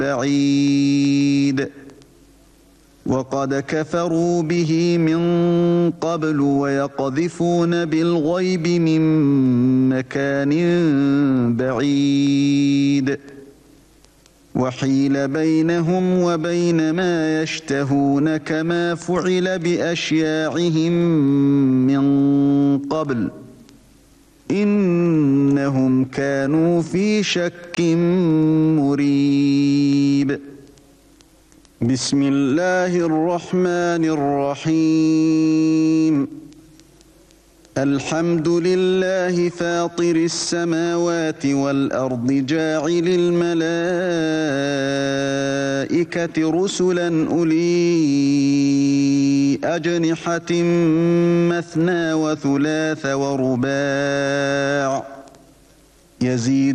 بعيد وقد كفروا به من قبل ويقذفون بالغيب من مكان بعيد وحيل بينهم وبين ما يشتهون كما فعل بأشياعهم من قبل إنهم كانوا في شك مريب. بسم الله الرحمن الرحيم. الحمد لله فاطر السماوات والأرض جاعل الملائكة رسلا أولي أجنحة مثنى وثلاث ورباع يزيد